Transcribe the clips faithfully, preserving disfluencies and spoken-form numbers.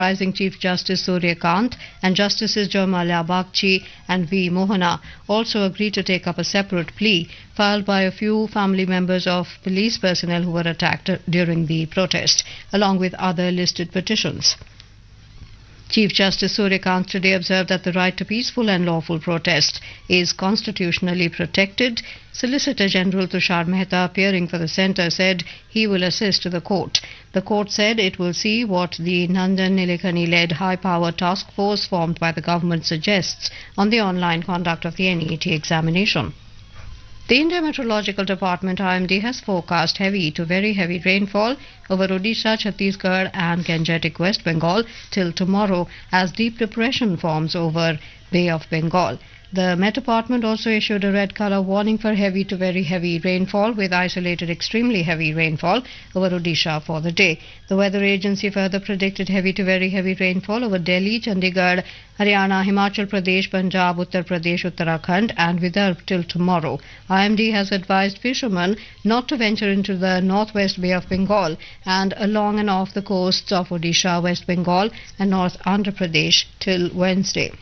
Rising Chief Justice Surya Kant and Justices Joymalia Bagchi and V. Mohana also agreed to take up a separate plea filed by a few family members of police personnel who were attacked during the protest, along with other listed petitions. Chief Justice Surya Kant today observed that the right to peaceful and lawful protest is constitutionally protected. Solicitor General Tushar Mehta, appearing for the centre, said he will assist the court. The court said it will see what the Nandan Nilekani-led high-power task force formed by the government suggests on the online conduct of the N E T examination. The India Meteorological Department I M D has forecast heavy to very heavy rainfall over Odisha, Chhattisgarh and Gangetic West Bengal till tomorrow as deep depression forms over Bay of Bengal. The Met Department also issued a red colour warning for heavy to very heavy rainfall with isolated extremely heavy rainfall over Odisha for the day. The weather agency further predicted heavy to very heavy rainfall over Delhi, Chandigarh, Haryana, Himachal Pradesh, Punjab, Uttar Pradesh, Uttarakhand and Vidarbha till tomorrow. I M D has advised fishermen not to venture into the northwest Bay of Bengal and along and off the coasts of Odisha, West Bengal and North Andhra Pradesh till Wednesday.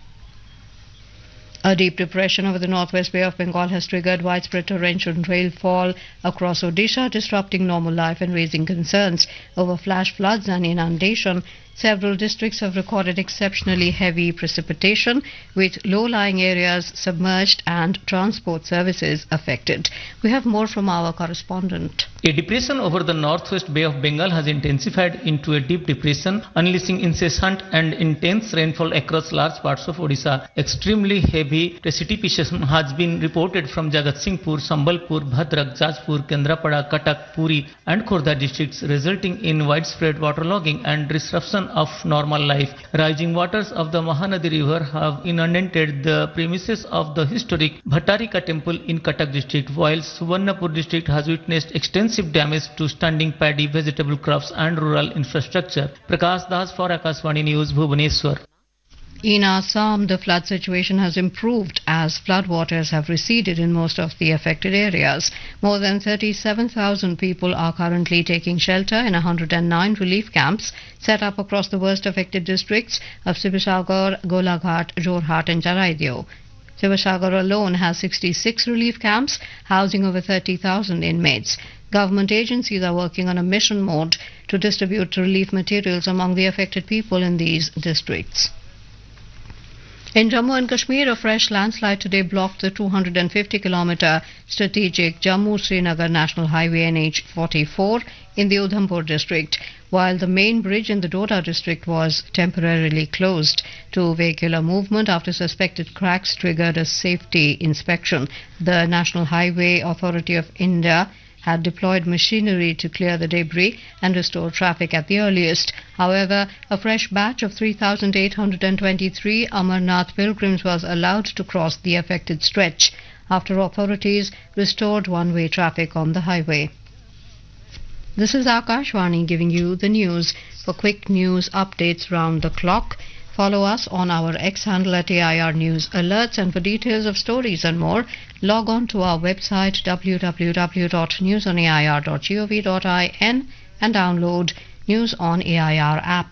A deep depression over the northwest Bay of Bengal has triggered widespread torrential rainfall across Odisha, disrupting normal life and raising concerns over flash floods and inundation. Several districts have recorded exceptionally heavy precipitation, with low-lying areas submerged and transport services affected. We have more from our correspondent. A depression over the northwest Bay of Bengal has intensified into a deep depression, unleashing incessant and intense rainfall across large parts of Odisha. Extremely heavy precipitation has been reported from Jagatsinghpur, Sambalpur, Bhadrak, Jajpur, Kendrapada, Cuttack, Puri and Khordha districts, resulting in widespread waterlogging and disruption of normal life. Rising waters of the Mahanadi River have inundated the premises of the historic Bhattarika temple in Cuttack district, while Suvarnapur district has witnessed extensive damage to standing paddy, vegetable crops and rural infrastructure. Prakash Das for Akashvani News, Bhubaneswar. In Assam, the flood situation has improved as floodwaters have receded in most of the affected areas. More than thirty-seven thousand people are currently taking shelter in one hundred nine relief camps set up across the worst affected districts of Sibsagar, Golaghat, Jorhat and Jaraidio. Sibsagar alone has sixty-six relief camps housing over thirty thousand inmates. Government agencies are working on a mission mode to distribute relief materials among the affected people in these districts. In Jammu and Kashmir, a fresh landslide today blocked the two hundred fifty kilometre strategic Jammu-Srinagar National Highway N H forty-four in the Udhampur district, while the main bridge in the Doda district was temporarily closed to vehicular movement after suspected cracks triggered a safety inspection. The National Highway Authority of India had deployed machinery to clear the debris and restore traffic at the earliest. However, a fresh batch of three thousand eight hundred twenty-three Amarnath pilgrims was allowed to cross the affected stretch after authorities restored one-way traffic on the highway. This is Akashvani giving you the news. For quick news updates round the clock, follow us on our X handle at A I R News Alerts, and for details of stories and more, log on to our website w w w dot news on a i r dot gov dot in and download News on A I R app.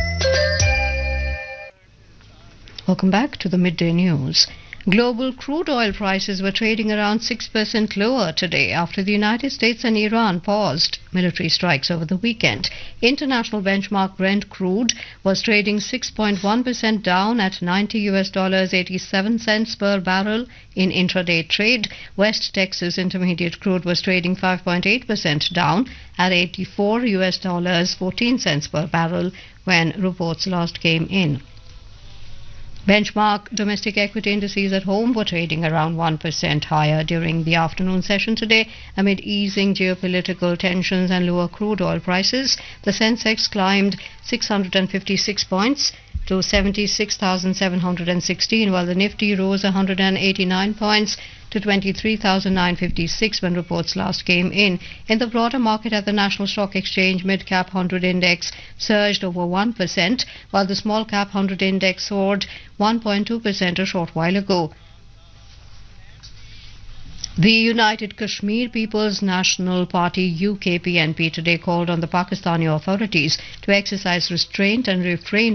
Welcome back to the midday news. Global crude oil prices were trading around six percent lower today after the United States and Iran paused military strikes over the weekend. International benchmark Brent crude was trading six point one percent down at ninety U S dollars eighty-seven cents per barrel in intraday trade. West Texas Intermediate crude was trading five point eight percent down at eighty-four U S dollars fourteen cents per barrel when reports last came in. Benchmark domestic equity indices at home were trading around one percent higher during the afternoon session today amid easing geopolitical tensions and lower crude oil prices. The Sensex climbed six hundred fifty-six points to seventy-six thousand seven hundred sixteen, while the Nifty rose one hundred eighty-nine points to twenty-three thousand nine hundred fifty-six when reports last came in. In the broader market at the National Stock Exchange, Mid-Cap one hundred Index surged over one percent, while the Small-Cap one hundred Index soared one point two percent a short while ago. The United Kashmir People's National Party U K P N P today called on the Pakistani authorities to exercise restraint and refrain